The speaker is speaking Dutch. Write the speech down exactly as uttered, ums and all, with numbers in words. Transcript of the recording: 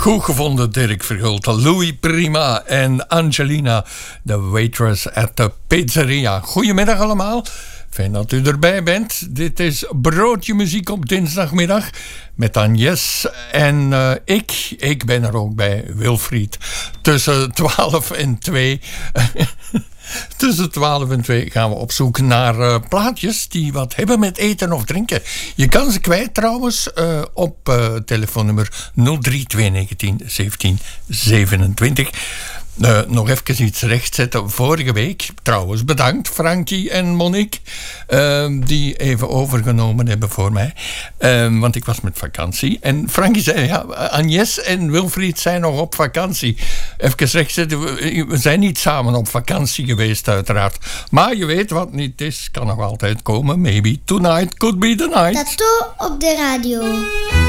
Goed gevonden, Dirk Vergulten. Louis Prima en Angelina, the waitress at the pizzeria. Goedemiddag allemaal. Fijn dat u erbij bent. Dit is Broodje Muziek op dinsdagmiddag met Agnes en uh, ik. Ik ben er ook bij, Wilfried. Tussen twaalf en twee... Tussen twaalf en twee gaan we op zoek naar uh, plaatjes die wat hebben met eten of drinken. Je kan ze kwijt trouwens uh, op uh, telefoonnummer nul drie twee negentien zeventien zevenentwintig. Uh, nog even iets rechtzetten. Vorige week, trouwens bedankt Frankie en Monique, uh, die even overgenomen hebben voor mij. Uh, want ik was met vakantie. En Frankie zei, ja, Agnes en Wilfried zijn nog op vakantie. Even rechtzetten, we, we zijn niet samen op vakantie geweest uiteraard. Maar je weet wat niet is, kan nog altijd komen. Maybe tonight could be the night. Tattoo op de radio.